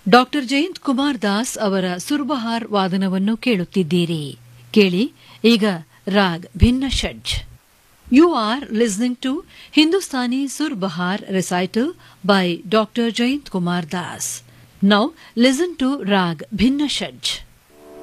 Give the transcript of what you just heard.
Doctor Jayant Kumar Das ಅವರ ಸುರ್ಬಹಾರ್ ವಾದನವನ್ನು ಕೇಳುತ್ತಿದ್ದೀರಿ. ಕೇಳಿ ಈಗ ರಾಗ್ ಭಿನ್ನ ಷಡ್ಜ್. You are listening to Hindustani Surbahar recital by Dr. Jayant Kumar Das. Now listen to Rag Bhinna Shadj.